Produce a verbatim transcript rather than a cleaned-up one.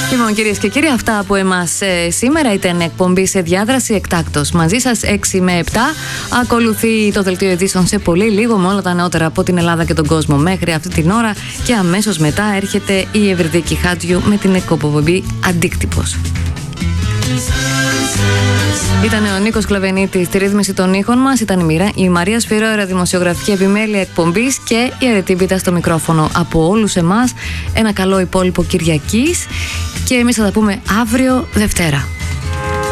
Λοιπόν, κυρίες και κύριοι, αυτά από εμάς ε, σήμερα ήταν εκπομπή σε διάδραση εκτάκτος. Μαζί σας έξι με επτά. Ακολουθεί το δελτίο ειδήσεων σε πολύ λίγο με όλα τα νεότερα από την Ελλάδα και τον κόσμο μέχρι αυτή την ώρα. Και αμέσως μετά έρχεται η Ευρυδίκη Χάτζιου με την εκπομπή Αντίκτυπος. Ήταν ο Νίκος Κλαβενίτης στη ρύθμιση των ήχων μας. Ήταν η, Μοίρα, η Μαρία Σφυρόερα, δημοσιογραφική επιμέλεια εκπομπής, και η Αρετή Πίτα στο μικρόφωνο. Από όλους εμάς ένα καλό υπόλοιπο Κυριακής και εμείς θα τα πούμε αύριο Δευτέρα.